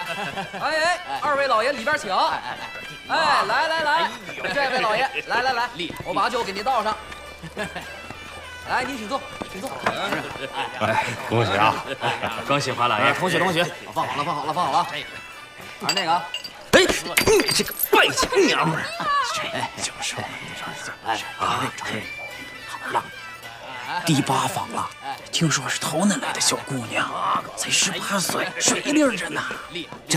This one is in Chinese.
哎，二位老爷里边请。哎，来，这位老爷，来，我把酒给您倒上。来，您请坐。 哎，恭喜啊！ 恭喜华老爷！ 同学，放好了。还是那个， 哎，你这个败家娘们儿！就是哎，好了， 第8房了，听说是逃难来的小姑娘，才18岁，水灵着呢。